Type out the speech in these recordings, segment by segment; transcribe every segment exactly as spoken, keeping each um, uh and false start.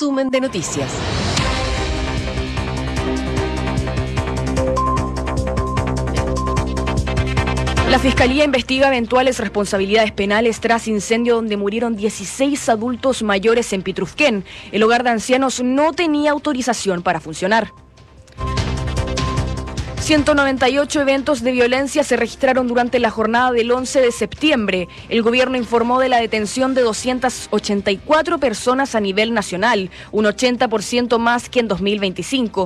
resumen de noticias. La Fiscalía investiga eventuales responsabilidades penales tras incendio donde murieron dieciséis adultos mayores en Pitrufquén. El hogar de ancianos no tenía autorización para funcionar. ciento noventa y ocho eventos de violencia se registraron durante la jornada del once de septiembre. El gobierno informó de la detención de doscientas ochenta y cuatro personas a nivel nacional, un ochenta por ciento más que en dos mil veinticinco.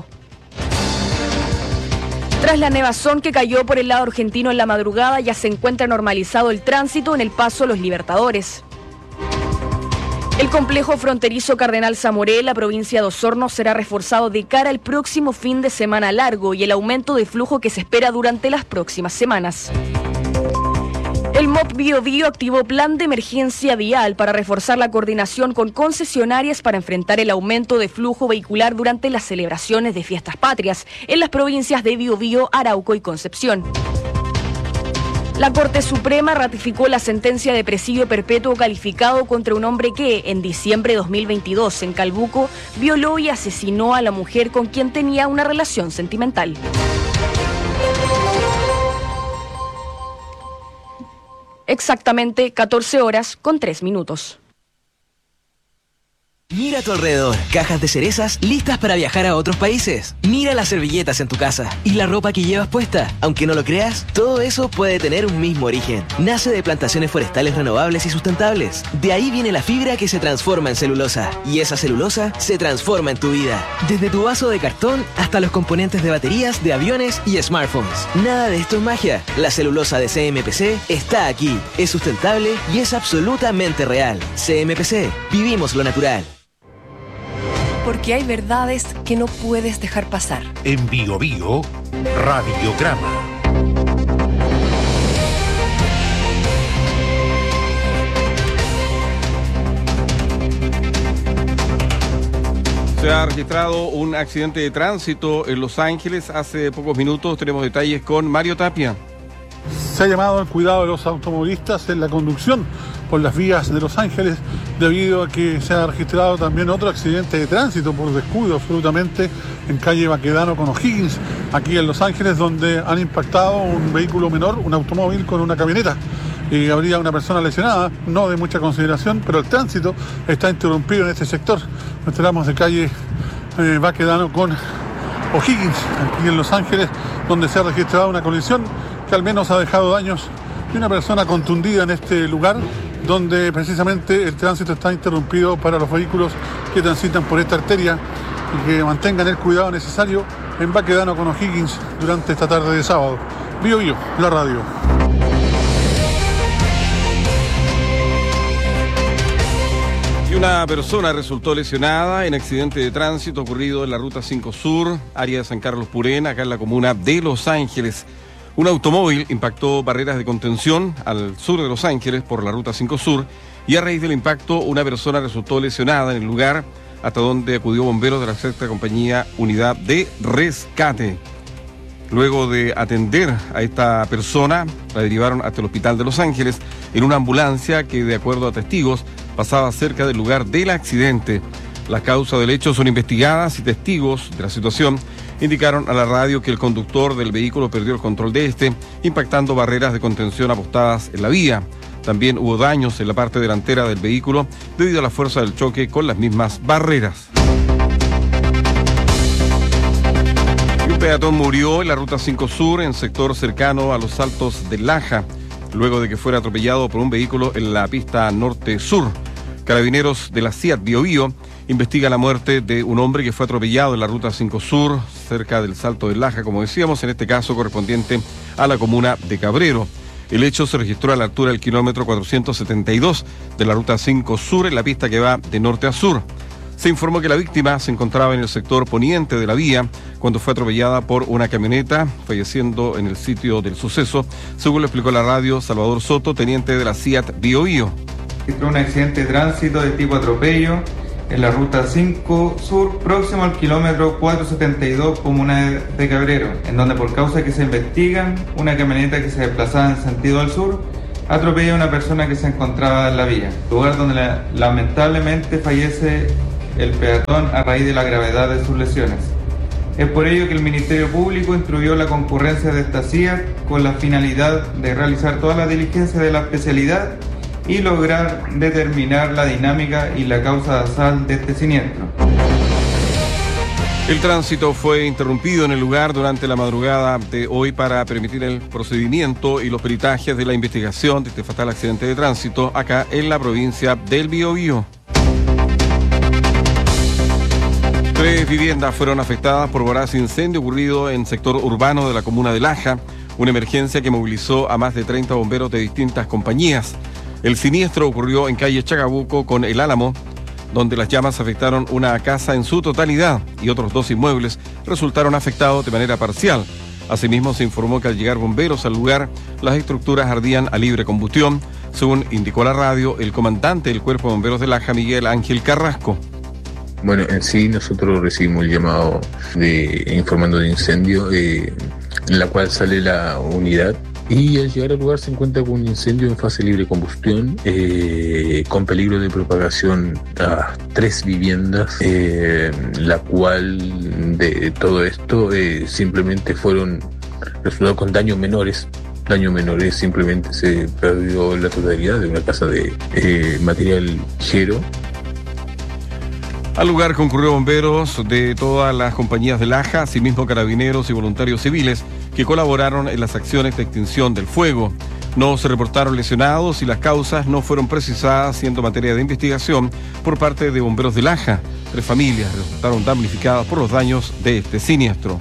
Tras la nevazón que cayó por el lado argentino en la madrugada, ya se encuentra normalizado el tránsito en el paso Los Libertadores. El complejo fronterizo Cardenal Zamoré, la provincia de Osorno, será reforzado de cara al próximo fin de semana largo y el aumento de flujo que se espera durante las próximas semanas. El M O P Biobío activó plan de emergencia vial para reforzar la coordinación con concesionarias para enfrentar el aumento de flujo vehicular durante las celebraciones de fiestas patrias en las provincias de Biobío, Arauco y Concepción. La Corte Suprema ratificó la sentencia de presidio perpetuo calificado contra un hombre que, en diciembre de dos mil veintidós, en Calbuco, violó y asesinó a la mujer con quien tenía una relación sentimental. Exactamente catorce horas con tres minutos. Mira a tu alrededor, cajas de cerezas listas para viajar a otros países. Mira las servilletas en tu casa y la ropa que llevas puesta. Aunque no lo creas, todo eso puede tener un mismo origen. Nace de plantaciones forestales renovables y sustentables. De ahí viene la fibra que se transforma en celulosa. Y esa celulosa se transforma en tu vida. Desde tu vaso de cartón hasta los componentes de baterías, de aviones y smartphones. Nada de esto es magia. La celulosa de C M P C está aquí. Es sustentable y es absolutamente real. C M P C. Vivimos lo natural. Porque hay verdades que no puedes dejar pasar. En Bio Bio, Radiograma. Se ha registrado un accidente de tránsito en Los Ángeles hace pocos minutos. Tenemos detalles con Mario Tapia. Se ha llamado al cuidado de los automovilistas en la conducción por las vías de Los Ángeles, debido a que se ha registrado también otro accidente de tránsito por descuido absolutamente en calle Baquedano con O'Higgins, aquí en Los Ángeles, donde han impactado un vehículo menor, un automóvil con una camioneta. Y habría una persona lesionada, no de mucha consideración, pero el tránsito está interrumpido en este sector. Nos enteramos de calle eh, Baquedano con O'Higgins, aquí en Los Ángeles, donde se ha registrado una colisión que al menos ha dejado daños y una persona contundida en este lugar, donde precisamente el tránsito está interrumpido para los vehículos que transitan por esta arteria y que mantengan el cuidado necesario en Baquedano con O'Higgins durante esta tarde de sábado. Bio Bio, la radio. Y una persona resultó lesionada en accidente de tránsito ocurrido en la Ruta cinco Sur, área de San Carlos Purén, acá en la comuna de Los Ángeles. Un automóvil impactó barreras de contención al sur de Los Ángeles por la Ruta cinco Sur y a raíz del impacto una persona resultó lesionada en el lugar, hasta donde acudió bomberos de la sexta compañía Unidad de Rescate. Luego de atender a esta persona, la derivaron hasta el hospital de Los Ángeles en una ambulancia que, de acuerdo a testigos, pasaba cerca del lugar del accidente. Las causas del hecho son investigadas y testigos de la situación indicaron a la radio que el conductor del vehículo perdió el control de este, impactando barreras de contención apostadas en la vía. También hubo daños en la parte delantera del vehículo debido a la fuerza del choque con las mismas barreras. Y un peatón murió en la Ruta cinco Sur, en sector cercano a los Altos de Laja, luego de que fuera atropellado por un vehículo en la pista norte-sur. Carabineros de la C I A T Biobío investiga la muerte de un hombre que fue atropellado en la Ruta cinco Sur, cerca del Salto de Laja, como decíamos, en este caso correspondiente a la comuna de Cabrero. El hecho se registró a la altura del kilómetro cuatrocientos setenta y dos de la Ruta cinco Sur, en la pista que va de norte a sur. Se informó que la víctima se encontraba en el sector poniente de la vía cuando fue atropellada por una camioneta, falleciendo en el sitio del suceso, según lo explicó la radio Salvador Soto, teniente de la C I A T Biobío. Registró un accidente de tránsito de tipo atropello en la Ruta cinco Sur, próximo al kilómetro cuatrocientos setenta y dos, comuna de Cabrero, en donde por causa que se investigan, una camioneta que se desplazaba en sentido al sur atropella a una persona que se encontraba en la vía, lugar donde la, lamentablemente fallece el peatón a raíz de la gravedad de sus lesiones. Es por ello que el Ministerio Público instruyó la concurrencia de esta C I A C con la finalidad de realizar toda la diligencia de la especialidad y lograr determinar la dinámica y la causa basal de este siniestro. El tránsito fue interrumpido en el lugar durante la madrugada de hoy para permitir el procedimiento y los peritajes de la investigación de este fatal accidente de tránsito acá en la provincia del Biobío. Tres viviendas fueron afectadas por voraz incendio ocurrido en sector urbano de la comuna de Laja, una emergencia que movilizó a más de treinta bomberos de distintas compañías. El siniestro ocurrió en calle Chacabuco con El Álamo, donde las llamas afectaron una casa en su totalidad y otros dos inmuebles resultaron afectados de manera parcial. Asimismo, se informó que al llegar bomberos al lugar, las estructuras ardían a libre combustión, según indicó la radio el comandante del Cuerpo de Bomberos de Laja, Miguel Ángel Carrasco. Bueno, en sí nosotros recibimos el llamado de informando de incendio, eh, en la cual sale la unidad y al llegar al lugar se encuentra con un incendio en fase libre de combustión, eh, con peligro de propagación a tres viviendas, eh, la cual de todo esto eh, simplemente fueron resultados con daños menores. Daños menores, simplemente se perdió la totalidad de una casa de eh, material ligero. Al lugar concurrió bomberos de todas las compañías de Laja, asimismo carabineros y voluntarios civiles que colaboraron en las acciones de extinción del fuego. No se reportaron lesionados y las causas no fueron precisadas, siendo materia de investigación por parte de bomberos de Laja. Tres familias resultaron damnificadas por los daños de este siniestro.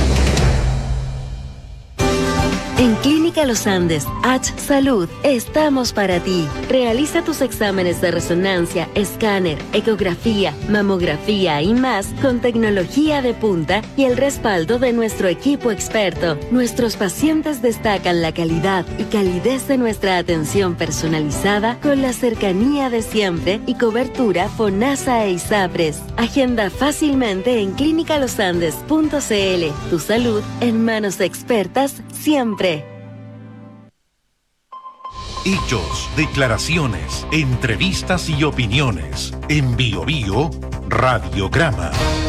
En Clínica Los Andes, H Salud, estamos para ti. Realiza tus exámenes de resonancia, escáner, ecografía, mamografía y más con tecnología de punta y el respaldo de nuestro equipo experto. Nuestros pacientes destacan la calidad y calidez de nuestra atención personalizada con la cercanía de siempre y cobertura FONASA e ISAPRES. Agenda fácilmente en clínica los andes punto c l. Tu salud en manos expertas siempre. Hechos, declaraciones, entrevistas y opiniones. En Biobío, Radiograma.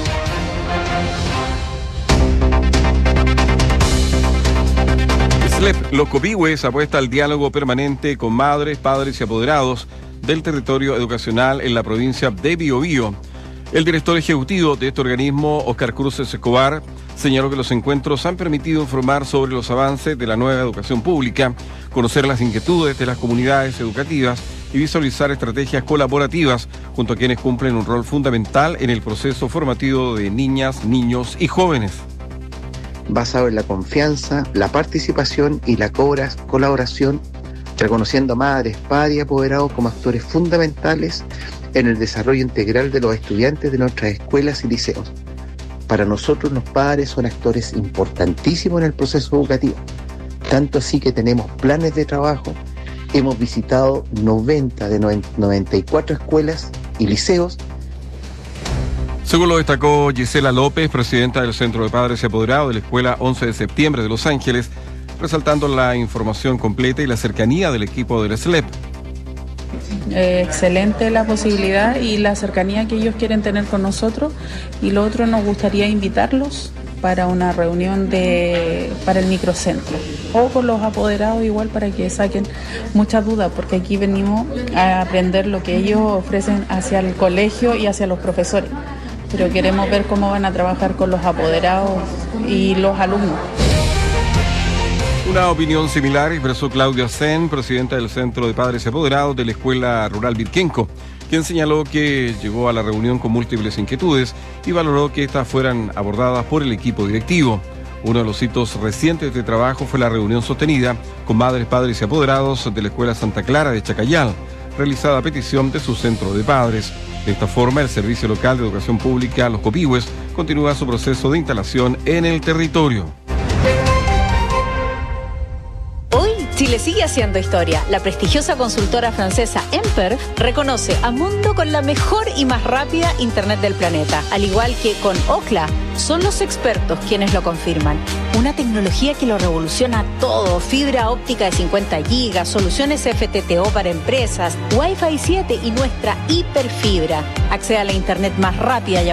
S L E P Los Copihues apuesta al diálogo permanente con madres, padres y apoderados del territorio educacional en la provincia de Biobío. El director ejecutivo de este organismo, Óscar Cruz Escobar, señaló que los encuentros han permitido informar sobre los avances de la nueva educación pública, conocer las inquietudes de las comunidades educativas y visualizar estrategias colaborativas junto a quienes cumplen un rol fundamental en el proceso formativo de niñas, niños y jóvenes. Basado en la confianza, la participación y la colaboración, reconociendo a madres, padres y apoderados como actores fundamentales en el desarrollo integral de los estudiantes de nuestras escuelas y liceos. Para nosotros los padres son actores importantísimos en el proceso educativo, tanto así que tenemos planes de trabajo, hemos visitado noventa de noventa y cuatro escuelas y liceos. Según lo destacó Gisela López, presidenta del Centro de Padres y Apoderados de la Escuela once de septiembre de Los Ángeles, resaltando la información completa y la cercanía del equipo del S L E P. Eh, excelente la posibilidad y la cercanía que ellos quieren tener con nosotros, y lo otro, nos gustaría invitarlos para una reunión de para el microcentro o con los apoderados igual, para que saquen muchas dudas, porque aquí venimos a aprender lo que ellos ofrecen hacia el colegio y hacia los profesores, pero queremos ver cómo van a trabajar con los apoderados y los alumnos. Una opinión similar expresó Claudia Sen, presidenta del Centro de Padres y Apoderados de la Escuela Rural Virquenco, quien señaló que llegó a la reunión con múltiples inquietudes y valoró que estas fueran abordadas por el equipo directivo. Uno de los hitos recientes de trabajo fue la reunión sostenida con madres, padres y apoderados de la Escuela Santa Clara de Chacayal, realizada a petición de su centro de padres. De esta forma, el Servicio Local de Educación Pública Los Copihues continúa su proceso de instalación en el territorio. Chile sigue haciendo historia. La prestigiosa consultora francesa Emper reconoce a Mundo con la mejor y más rápida internet del planeta. Al igual que con Ookla, Son los expertos quienes lo confirman. Una tecnología que lo revoluciona todo. Fibra óptica de cincuenta gigas, soluciones F T T O para empresas, Wi-Fi siete y nuestra hiperfibra. Accede a la internet más rápida y